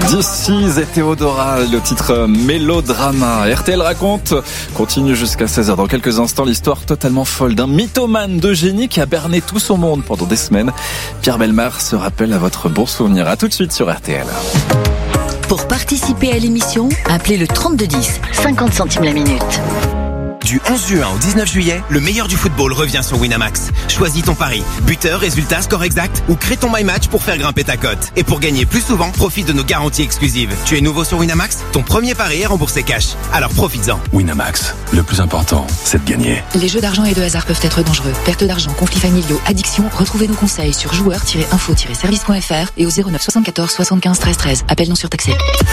DC's et Théodora, le titre Mélodrama. RTL raconte continue jusqu'à 16h. Dans quelques instants, l'histoire totalement folle d'un mythomane de génie qui a berné tout son monde pendant des semaines. Pierre Bellemare se rappelle à votre bon souvenir. À tout de suite sur RTL. Pour participer à l'émission, appelez le 3210, 50 centimes la minute. Du 11 juin au 19 juillet, le meilleur du football revient sur Winamax. Choisis ton pari, buteur, résultat, score exact ou crée ton my match pour faire grimper ta cote. Et pour gagner plus souvent, profite de nos garanties exclusives. Tu es nouveau sur Winamax? Ton premier pari est remboursé cash. Alors profites-en. Winamax, le plus important, c'est de gagner. Les jeux d'argent et de hasard peuvent être dangereux. Perte d'argent, conflits familiaux, addiction. Retrouvez nos conseils sur joueurs-info-service.fr et au 09 74 75 13 13. Appel non surtaxé.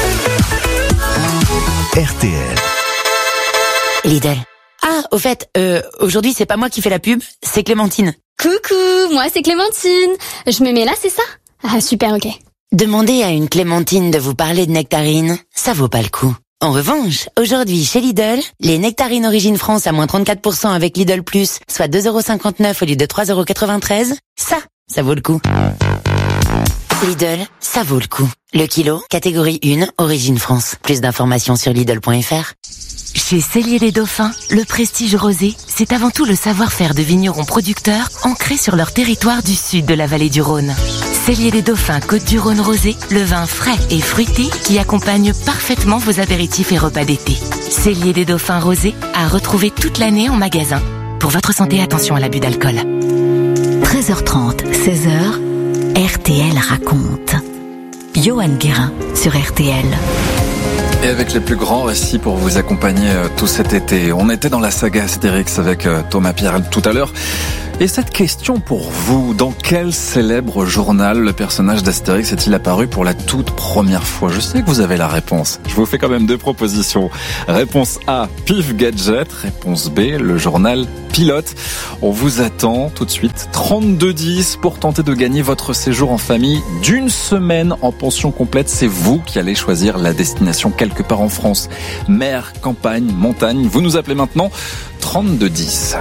RTL. Lidl. Ah, au fait, aujourd'hui c'est pas moi qui fais la pub, c'est Clémentine. Coucou, moi c'est Clémentine. Je me mets là, c'est ça? Ah super, ok. Demandez à une Clémentine de vous parler de nectarines, ça vaut pas le coup. En revanche, aujourd'hui chez Lidl, les nectarines Origine France à moins 34% avec Lidl Plus, soit 2,59€ au lieu de 3,93€, ça vaut le coup. Lidl, ça vaut le coup. Le kilo, catégorie 1, Origine France. Plus d'informations sur Lidl.fr. Chez Cellier les Dauphins, le prestige rosé, c'est avant tout le savoir-faire de vignerons producteurs ancrés sur leur territoire du sud de la vallée du Rhône. Cellier les Dauphins Côte-du-Rhône rosé, le vin frais et fruité qui accompagne parfaitement vos apéritifs et repas d'été. Cellier les Dauphins rosé, à retrouver toute l'année en magasin. Pour votre santé, attention à l'abus d'alcool. 13h30, 16h, RTL raconte. Johan Guérin sur RTL. Et avec les plus grands récits pour vous accompagner tout cet été. On était dans la saga Astérix avec Thomas Pierre tout à l'heure. Et cette question pour vous, dans quel célèbre journal le personnage d'Astérix est-il apparu pour la toute première fois? Je sais que vous avez la réponse. Je vous fais quand même deux propositions. Réponse A, Pif Gadget. Réponse B, le journal Pilote. On vous attend tout de suite. 3210 pour tenter de gagner votre séjour en famille d'une semaine en pension complète. C'est vous qui allez choisir la destination quelque part en France. Mer, campagne, montagne. Vous nous appelez maintenant 3210.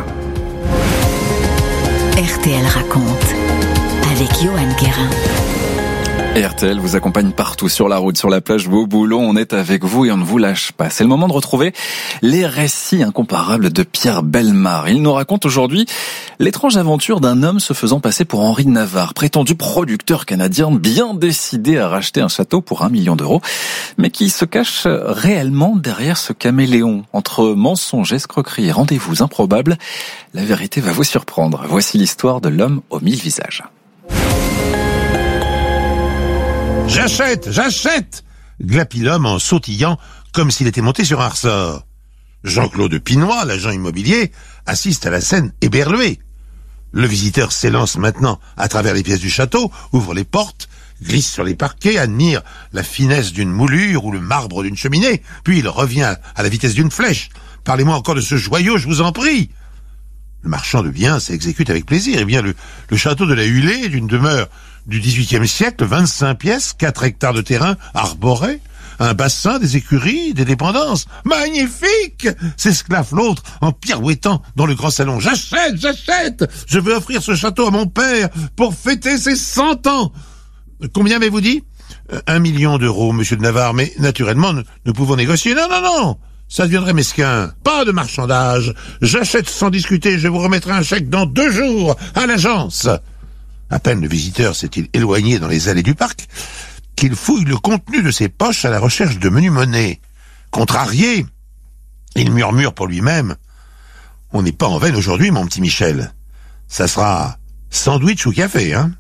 RTL raconte avec Johan Guérin. RTL vous accompagne partout sur la route, sur la plage, au boulot. On est avec vous et on ne vous lâche pas. C'est le moment de retrouver les récits incomparables de Pierre Bellemare. Il nous raconte aujourd'hui l'étrange aventure d'un homme se faisant passer pour Henri de Navarre, prétendu producteur canadien bien décidé à racheter un château pour 1 million d'euros, mais qui se cache réellement derrière ce caméléon. Entre mensonges, escroqueries et rendez-vous improbables, la vérité va vous surprendre. Voici l'histoire de l'homme aux 1000 visages. J'achète glapit l'homme en sautillant comme s'il était monté sur un ressort. Jean-Claude Pinois, l'agent immobilier, assiste à la scène éberlué. Le visiteur s'élance maintenant à travers les pièces du château, ouvre les portes, glisse sur les parquets, admire la finesse d'une moulure ou le marbre d'une cheminée, puis il revient à la vitesse d'une flèche. Parlez-moi encore de ce joyau, je vous en prie. Le marchand de biens s'exécute avec plaisir. Eh bien, le château de la Hulée, d'une demeure du XVIIIe siècle, 25 pièces, 4 hectares de terrain arboré, un bassin, des écuries, des dépendances. Magnifique! S'esclaffe l'autre en pirouettant dans le grand salon. J'achète! Je veux offrir ce château à mon père pour fêter ses 100 ans. Combien m'avez-vous dit? 1 million d'euros, monsieur de Navarre, mais naturellement, nous pouvons négocier. Non! Ça deviendrait mesquin. Pas de marchandage. J'achète sans discuter. Je vous remettrai un chèque dans 2 jours à l'agence. À peine le visiteur s'est-il éloigné dans les allées du parc qu'il fouille le contenu de ses poches à la recherche de menus monnaies. Contrarié, il murmure pour lui-même. On n'est pas en veine aujourd'hui, mon petit Michel. Ça sera sandwich ou café, hein?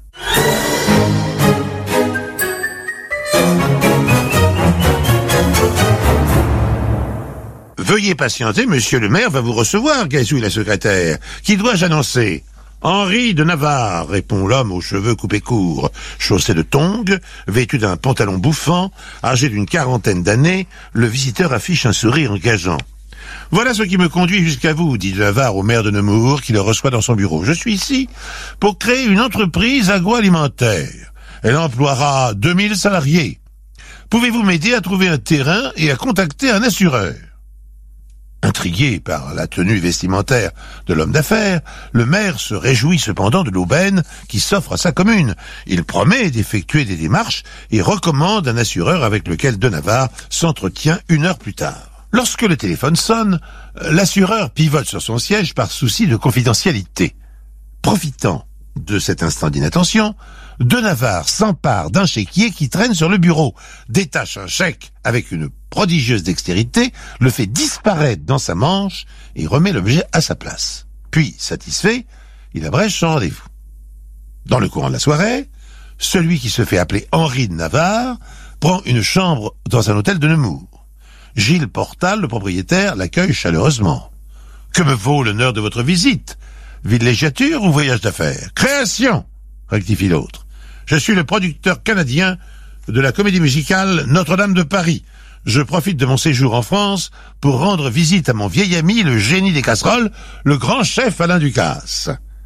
Veuillez patienter, monsieur le maire va vous recevoir, gazouille la secrétaire. Qui dois-je annoncer? Henri de Navarre, répond l'homme aux cheveux coupés courts, chaussé de tongs, vêtu d'un pantalon bouffant, âgé d'une 40aine d'années, le visiteur affiche un sourire engageant. Voilà ce qui me conduit jusqu'à vous, dit de Navarre au maire de Nemours, qui le reçoit dans son bureau. Je suis ici pour créer une entreprise agroalimentaire. Elle emploiera 2000 salariés. Pouvez-vous m'aider à trouver un terrain et à contacter un assureur? Intrigué par la tenue vestimentaire de l'homme d'affaires, le maire se réjouit cependant de l'aubaine qui s'offre à sa commune. Il promet d'effectuer des démarches et recommande un assureur avec lequel De Navarre s'entretient 1 heure plus tard. Lorsque le téléphone sonne, l'assureur pivote sur son siège par souci de confidentialité. Profitant de cet instant d'inattention, De Navarre s'empare d'un chéquier qui traîne sur le bureau, détache un chèque avec une prodigieuse dextérité, le fait disparaître dans sa manche et remet l'objet à sa place. Puis, satisfait, il abrège son rendez-vous. Dans le courant de la soirée, celui qui se fait appeler Henri de Navarre prend une chambre dans un hôtel de Nemours. Gilles Portal, le propriétaire, l'accueille chaleureusement. « Que me vaut l'honneur de votre visite ? Villégiature ou voyage d'affaires ? Création !» rectifie l'autre. « Je suis le producteur canadien de la comédie musicale Notre-Dame de Paris. Je profite de mon séjour en France pour rendre visite à mon vieil ami, le génie des casseroles, le grand chef Alain Ducasse. »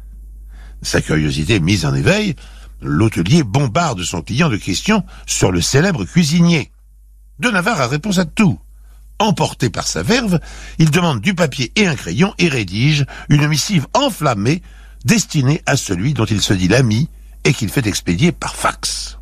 Sa curiosité mise en éveil, l'hôtelier bombarde son client de questions sur le célèbre cuisinier. De Navarre a réponse à tout. Emporté par sa verve, il demande du papier et un crayon et rédige une missive enflammée destinée à celui dont il se dit l'ami et qu'il fait expédier par fax.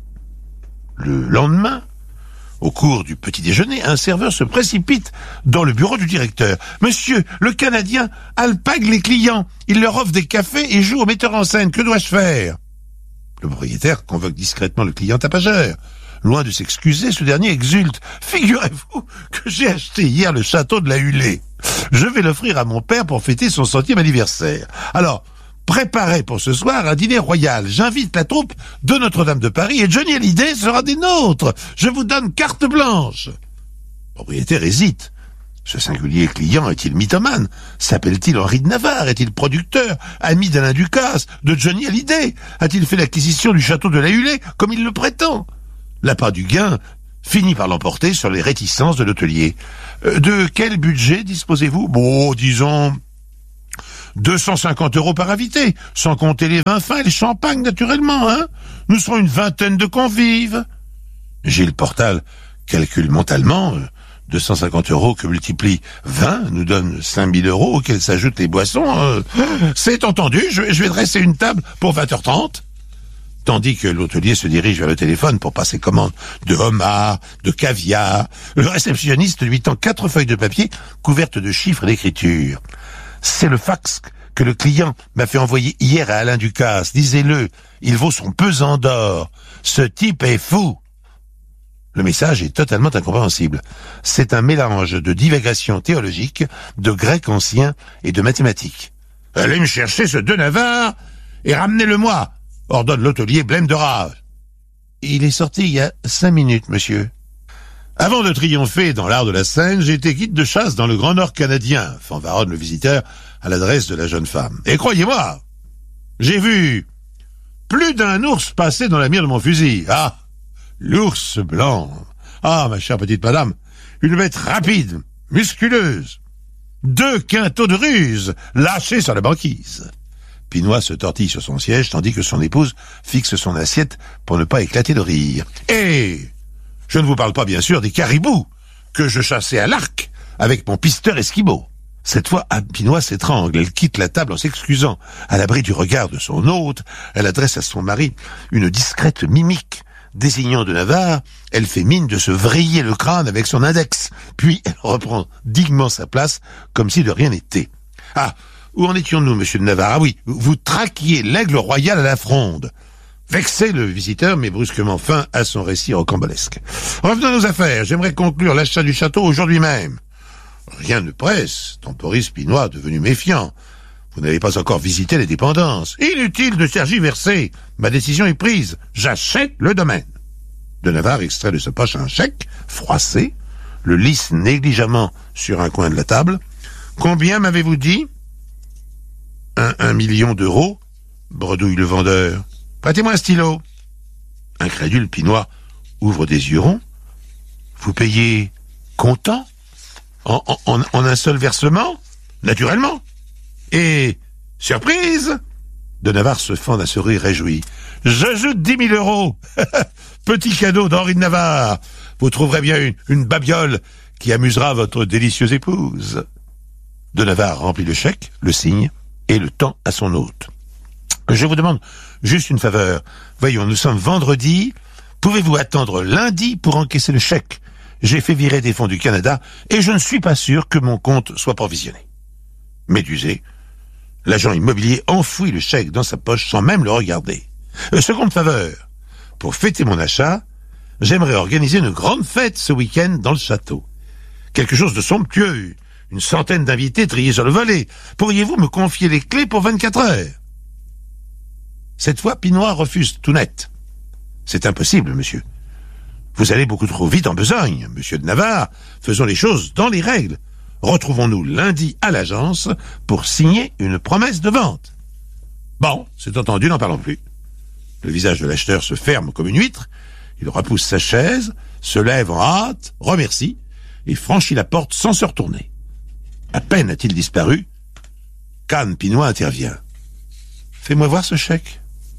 Le lendemain, au cours du petit déjeuner, un serveur se précipite dans le bureau du directeur. « Monsieur, le Canadien alpague les clients. Il leur offre des cafés et joue au metteur en scène. Que dois-je faire ?» Le propriétaire convoque discrètement le client tapageur. Loin de s'excuser, ce dernier exulte. « Figurez-vous que j'ai acheté hier le château de la Hulée. Je vais l'offrir à mon père pour fêter son 100e anniversaire. Alors, préparez pour ce soir un dîner royal. J'invite la troupe de Notre-Dame de Paris et Johnny Hallyday sera des nôtres. Je vous donne carte blanche. » Le propriétaire hésite. Ce singulier client est-il mythomane? S'appelle-t-il Henri de Navarre? Est-il producteur? Ami d'Alain Ducasse? De Johnny Hallyday? A-t-il fait l'acquisition du château de la Hulée comme il le prétend? L'appât du gain finit par l'emporter sur les réticences de l'hôtelier. De quel budget disposez-vous? Bon, disons 250 € par invité, sans compter les vins fins et les champagnes, naturellement, hein? Nous serons une vingtaine de convives. Gilles Portal calcule mentalement. 250 € que multiplie 20 nous donne 5000 € auxquels s'ajoutent les boissons. C'est entendu, je vais dresser une table pour 20h30. Tandis que l'hôtelier se dirige vers le téléphone pour passer commande de homard, de caviar, le réceptionniste lui tend 4 feuilles de papier couvertes de chiffres et d'écriture. « C'est le fax que le client m'a fait envoyer hier à Alain Ducasse. Lisez-le, il vaut son pesant d'or. Ce type est fou !» Le message est totalement incompréhensible. C'est un mélange de divagations théologiques, de grec ancien et de mathématiques. « Allez me chercher ce De Navarre et ramenez-le-moi !» ordonne l'hôtelier blême de rage. « Il est sorti il y a 5 minutes, monsieur. » Avant de triompher dans l'art de la scène, j'ai été guide de chasse dans le Grand Nord canadien, fanfaronne le visiteur à l'adresse de la jeune femme. Et croyez-moi, j'ai vu plus d'un ours passer dans la mire de mon fusil. Ah, l'ours blanc. Ah, ma chère petite madame, une bête rapide, musculeuse. 2 quintaux de ruse lâchés sur la banquise. Pinois se tortille sur son siège tandis que son épouse fixe son assiette pour ne pas éclater de rire. Et je ne vous parle pas bien sûr des caribous que je chassais à l'arc avec mon pisteur esquimau. Cette fois, Pinois s'étrangle. Elle quitte la table en s'excusant. À l'abri du regard de son hôte, elle adresse à son mari une discrète mimique. Désignant De Navarre, elle fait mine de se vriller le crâne avec son index. Puis elle reprend dignement sa place comme si de rien n'était. Ah, où en étions-nous, monsieur de Navarre? Ah oui, vous traquiez l'aigle royal à la fronde. Vexé, le visiteur met brusquement fin à son récit rocambolesque. Revenons à nos affaires. J'aimerais conclure l'achat du château aujourd'hui même. Rien ne presse, temporise Pinois, devenu méfiant. Vous n'avez pas encore visité les dépendances. Inutile de tergiverser. Ma décision est prise. J'achète le domaine. De Navarre extrait de sa poche un chèque, froissé, le lisse négligemment sur un coin de la table. Combien m'avez-vous dit? 1 million d'euros, bredouille le vendeur. Prêtez-moi un stylo. Incrédule, Pinois ouvre des yeux ronds. Vous payez comptant? En un seul versement? Naturellement. Et, surprise! De Navarre se fend d'un sourire réjoui. J'ajoute 10 000 €. Petit cadeau d'Henri de Navarre. Vous trouverez bien une babiole qui amusera votre délicieuse épouse. De Navarre remplit le chèque, le signe et le tend à son hôte. Je vous demande juste une faveur. Voyons, nous sommes vendredi. Pouvez-vous attendre lundi pour encaisser le chèque? J'ai fait virer des fonds du Canada et je ne suis pas sûr que mon compte soit provisionné. Médusé, l'agent immobilier enfouit le chèque dans sa poche sans même le regarder. Seconde faveur. Pour fêter mon achat, j'aimerais organiser une grande fête ce week-end dans le château. Quelque chose de somptueux. Une centaine d'invités triés sur le volet. Pourriez-vous me confier les clés pour 24 heures? Cette fois, Pinois refuse tout net. C'est impossible, monsieur. Vous allez beaucoup trop vite en besogne, monsieur de Navarre. Faisons les choses dans les règles. Retrouvons-nous lundi à l'agence pour signer une promesse de vente. Bon, c'est entendu, n'en parlons plus. Le visage de l'acheteur se ferme comme une huître. Il repousse sa chaise, se lève en hâte, remercie et franchit la porte sans se retourner. À peine a-t-il disparu, qu'Anne Pinois intervient. Fais-moi voir ce chèque.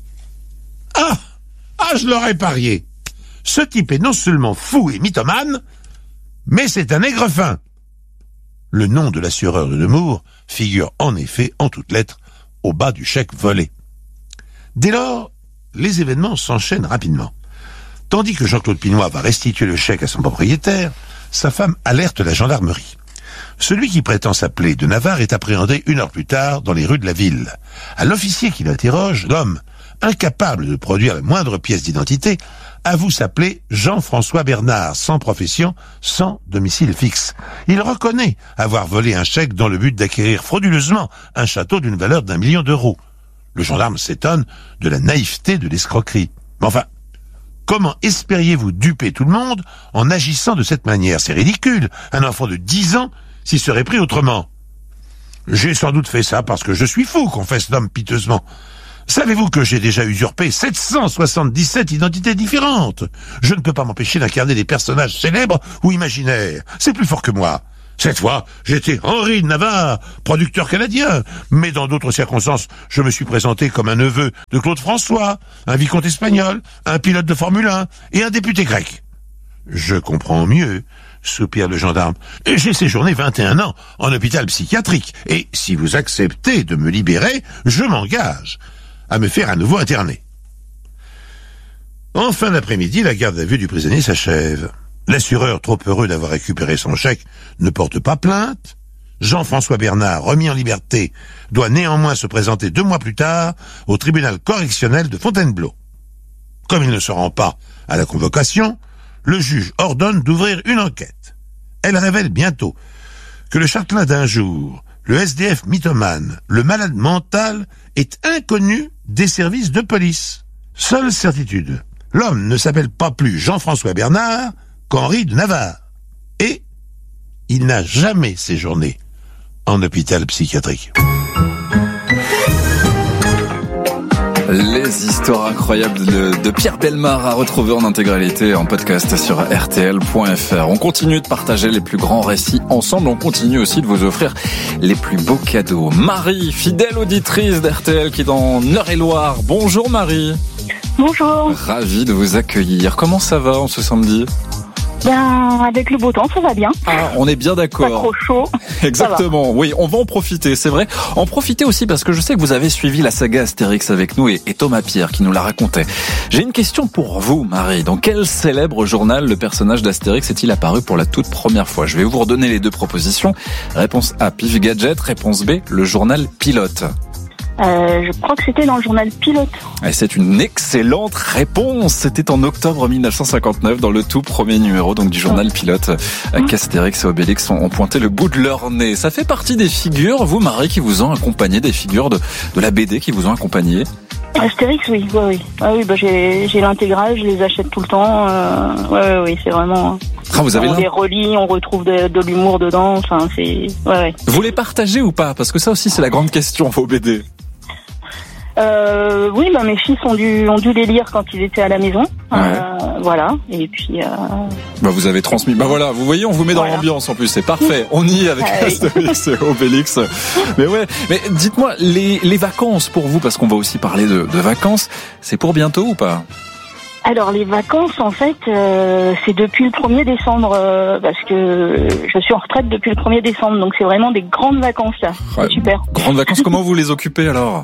Ah, je l'aurais parié. Ce type est non seulement fou et mythomane, mais c'est un aigrefin. Le nom de l'assureur de Nemours figure en effet en toutes lettres au bas du chèque volé. Dès lors, les événements s'enchaînent rapidement. Tandis que Jean-Claude Pinois va restituer le chèque à son propriétaire, sa femme alerte la gendarmerie. Celui qui prétend s'appeler de Navarre est appréhendé 1 heure plus tard dans les rues de la ville. À l'officier qui l'interroge, l'homme, incapable de produire la moindre pièce d'identité, avoue s'appeler Jean-François Bernard, sans profession, sans domicile fixe. Il reconnaît avoir volé un chèque dans le but d'acquérir frauduleusement un château d'une valeur d'1 million d'euros. Le gendarme s'étonne de la naïveté de l'escroquerie. Mais enfin, comment espériez-vous duper tout le monde en agissant de cette manière? C'est ridicule. Un enfant de 10 ans s'y serait pris autrement. J'ai sans doute fait ça parce que je suis fou, confesse l'homme piteusement. Savez-vous que j'ai déjà usurpé 777 identités différentes? Je ne peux pas m'empêcher d'incarner des personnages célèbres ou imaginaires. C'est plus fort que moi. Cette fois, j'étais Henri de Navarre, producteur canadien. Mais dans d'autres circonstances, je me suis présenté comme un neveu de Claude François, un vicomte espagnol, un pilote de Formule 1 et un député grec. Je comprends mieux, soupire le gendarme. J'ai séjourné 21 ans en hôpital psychiatrique. Et si vous acceptez de me libérer, je m'engage à me faire à nouveau interner. En fin d'après-midi, la garde à vue du prisonnier s'achève. L'assureur, trop heureux d'avoir récupéré son chèque, ne porte pas plainte. Jean-François Bernard, remis en liberté, doit néanmoins se présenter 2 mois plus tard au tribunal correctionnel de Fontainebleau. Comme il ne se rend pas à la convocation, le juge ordonne d'ouvrir une enquête. Elle révèle bientôt que le châtelain d'un jour, le SDF mythomane, le malade mental, est inconnu des services de police. Seule certitude, l'homme ne s'appelle pas plus Jean-François Bernard qu'Henri de Navarre. Et il n'a jamais séjourné en hôpital psychiatrique. Les histoires incroyables de Pierre Bellemare à retrouver en intégralité en podcast sur rtl.fr. On continue de partager les plus grands récits ensemble. On continue aussi de vous offrir les plus beaux cadeaux. Marie, fidèle auditrice d'RTL qui est dans Eure-et-Loire. Bonjour Marie. Bonjour. Ravi de vous accueillir. Comment ça va en ce samedi ? Ben, avec le beau temps, ça va bien. Ah, on est bien d'accord. Pas trop chaud. Exactement. Oui, on va en profiter, c'est vrai. En profiter aussi parce que je sais que vous avez suivi la saga Astérix avec nous et Thomas Pierre qui nous la racontait. J'ai une question pour vous, Marie. Dans quel célèbre journal le personnage d'Astérix est-il apparu pour la toute première fois? Je vais vous redonner les 2 propositions. Réponse A, Pif Gadget. Réponse B, le journal Pilote. Je crois que c'était dans le journal Pilote. Et c'est une excellente réponse. C'était en octobre 1959 dans le tout premier numéro donc du journal Pilote qu'Astérix et Obélix ont pointé le bout de leur nez. Ça fait partie des figures, vous Marie, qui vous ont accompagné, des figures de la BD qui vous ont accompagné? Astérix, oui. Ah oui, j'ai l'intégrale, je les achète tout le temps. Oui, c'est vraiment. Ah, vous avez on les relit, on retrouve de l'humour dedans. Enfin, c'est. Ouais. Vous les partagez ou pas? Parce que ça aussi, c'est la grande question vos BD. Oui, mes fils ont dû les lire quand ils étaient à la maison. Ouais. Voilà. Et puis. Vous avez transmis. Voilà. Vous voyez, on vous met dans l'ambiance en plus. C'est parfait. On y est avec Astérix et Obélix. Mais ouais. Mais dites-moi, les vacances pour vous, parce qu'on va aussi parler de vacances, c'est pour bientôt ou pas? Alors les vacances, en fait, c'est depuis le 1er décembre, parce que je suis en retraite depuis le 1er décembre, donc c'est vraiment des grandes vacances là. Ouais, c'est super. Grandes vacances, comment vous les occupez alors?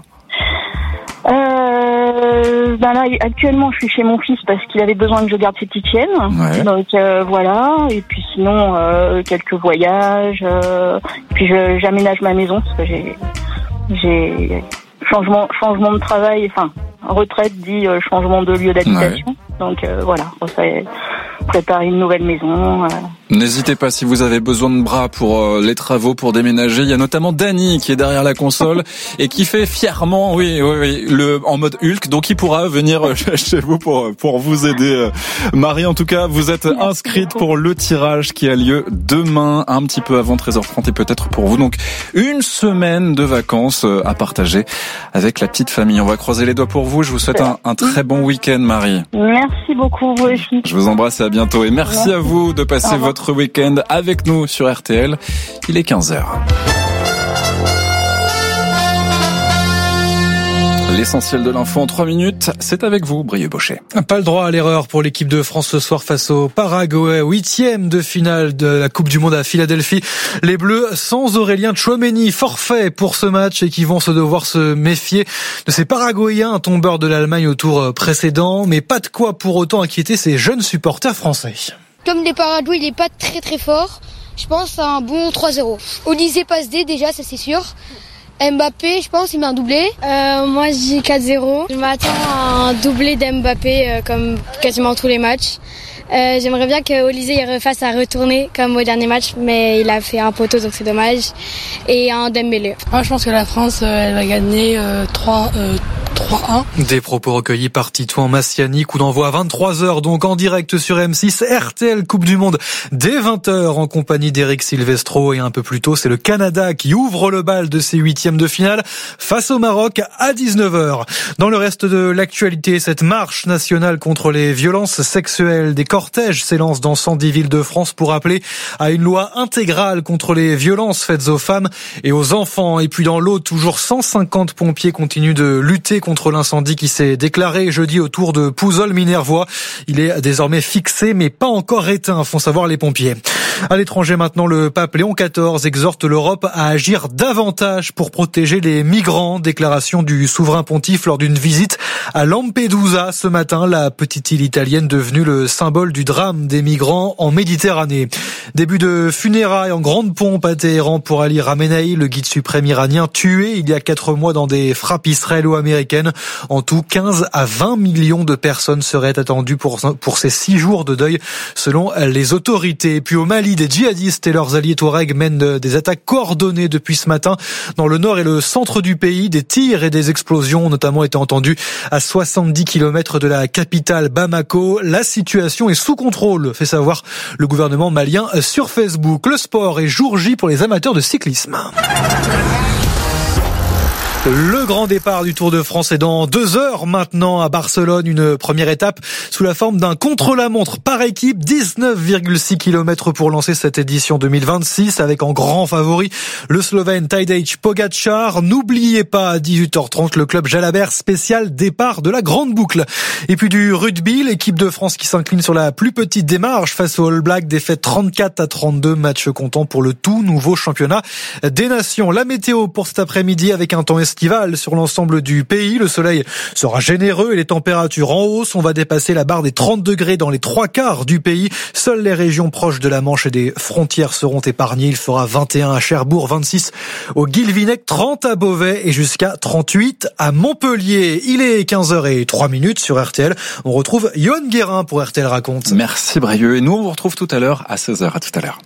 Là actuellement je suis chez mon fils parce qu'il avait besoin que je garde ses petites chiennes. Ouais. Donc voilà, et puis sinon quelques voyages, puis j'aménage ma maison parce que j'ai changement de travail, enfin retraite dit changement de lieu d'habitation. Ouais. Donc voilà, préparer une nouvelle maison. N'hésitez pas si vous avez besoin de bras pour les travaux, pour déménager. Il y a notamment Dany qui est derrière la console et qui fait fièrement, oui, en mode Hulk. Donc il pourra venir chez vous pour vous aider. Marie, en tout cas, vous êtes inscrite pour le tirage qui a lieu demain, un petit peu avant 13h30 et peut-être pour vous. Donc une semaine de vacances à partager avec la petite famille. On va croiser les doigts pour vous. Je vous souhaite un très bon week-end, Marie. Merci beaucoup, vous aussi. Je vous embrasse et à bientôt. Et merci à vous de passer votre week-end avec nous sur RTL. Il est 15h. L'essentiel de l'info en 3 minutes, c'est avec vous, Brieux Bochet. Pas le droit à l'erreur pour l'équipe de France ce soir face au Paraguay, 8e de finale de la Coupe du Monde à Philadelphie. Les Bleus sans Aurélien Tchouaméni, forfait pour ce match et qui vont devoir se méfier de ces Paraguayens, tombeurs de l'Allemagne au tour précédent, mais pas de quoi pour autant inquiéter ces jeunes supporters français. Comme les Paraguay, il est pas très très fort, je pense à un bon 3-0. Olysée passe D déjà, ça c'est sûr. Mbappé, je pense, il met un doublé. Moi, je dis 4-0. Je m'attends à un doublé d'Mbappé comme quasiment tous les matchs. J'aimerais bien que Olysée il refasse à retourner comme au dernier match, mais il a fait un poteau, donc c'est dommage. Et un Dembélé. Moi, je pense que la France, elle va gagner 3-1. Des propos recueillis par Titouan Massiani, coup d'envoi à 23h, donc en direct sur M6, RTL Coupe du Monde, dès 20h, en compagnie d'Éric Silvestro, et un peu plus tôt, c'est le Canada qui ouvre le bal de ses 8e de finale face au Maroc à 19h. Dans le reste de l'actualité, cette marche nationale contre les violences sexuelles, des cortèges s'élancent dans 110 villes de France pour appeler à une loi intégrale contre les violences faites aux femmes et aux enfants. Et puis dans l'Aude, toujours 150 pompiers continuent de lutter contre l'incendie qui s'est déclaré jeudi autour de Pouzol-Minervois. Il est désormais fixé mais pas encore éteint, font savoir les pompiers. À l'étranger maintenant, le pape Léon XIV exhorte l'Europe à agir davantage pour protéger les migrants. Déclaration du souverain pontife lors d'une visite à Lampedusa ce matin, la petite île italienne devenue le symbole du drame des migrants en Méditerranée. Début de funérailles en grande pompe à Téhéran pour Ali Khamenei, le guide suprême iranien tué il y a 4 mois dans des frappes israélo-américaines. En tout, 15 à 20 millions de personnes seraient attendues pour ces 6 jours de deuil selon les autorités. Et puis au Mali, des djihadistes et leurs alliés Touareg mènent des attaques coordonnées depuis ce matin dans le nord et le centre du pays. Des tirs et des explosions ont notamment été entendus à 70 km de la capitale Bamako. La situation est sous contrôle, fait savoir le gouvernement malien sur Facebook. Le sport est jour J pour les amateurs de cyclisme. Le grand départ du Tour de France est dans 2 heures maintenant à Barcelone. Une première étape sous la forme d'un contre-la-montre par équipe. 19,6 km pour lancer cette édition 2026 avec en grand favori le Slovène Tadej Pogačar. N'oubliez pas à 18h30 le club Jalabert spécial départ de la grande boucle. Et puis du rugby, l'équipe de France qui s'incline sur la plus petite démarche face aux All Blacks. Défaite 34-32, match comptant pour le tout nouveau championnat des nations. La météo pour cet après-midi avec un temps estival sur l'ensemble du pays. Le soleil sera généreux et les températures en hausse. On va dépasser la barre des 30 degrés dans les 3/4 du pays. Seules les régions proches de la Manche et des frontières seront épargnées. Il fera 21 à Cherbourg, 26 au Guilvinec, 30 à Beauvais et jusqu'à 38 à Montpellier. Il est 15h03 sur RTL. On retrouve Yoann Guérin pour RTL Raconte. Merci Brieux. Et nous, on vous retrouve tout à l'heure à 16h. À tout à l'heure.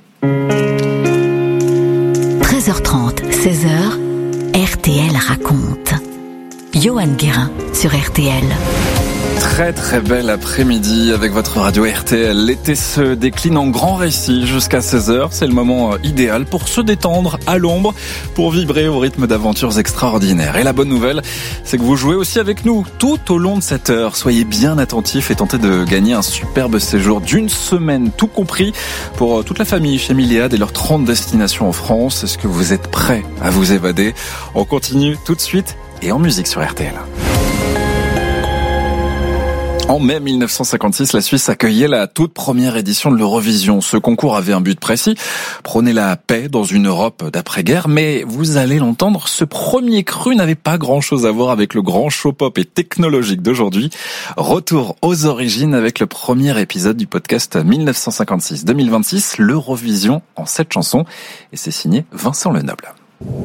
13h30, 16h. RTL raconte. Yoann Guérin sur RTL. Très très bel après-midi avec votre radio RTL. L'été se décline en grand récit jusqu'à 16h. C'est le moment idéal pour se détendre à l'ombre, pour vibrer au rythme d'aventures extraordinaires. Et la bonne nouvelle, c'est que vous jouez aussi avec nous tout au long de cette heure. Soyez bien attentifs et tentez de gagner un superbe séjour d'1 semaine, tout compris, pour toute la famille chez Milléade et leurs 30 destinations en France. Est-ce que vous êtes prêts à vous évader? On continue tout de suite et en musique sur RTL. En mai 1956, la Suisse accueillait la toute première édition de l'Eurovision. Ce concours avait un but précis, prôner la paix dans une Europe d'après-guerre. Mais vous allez l'entendre, ce premier cru n'avait pas grand-chose à voir avec le grand show pop et technologique d'aujourd'hui. Retour aux origines avec le premier épisode du podcast 1956-2026, l'Eurovision en 7 chansons. Et c'est signé Vincent Lenoble.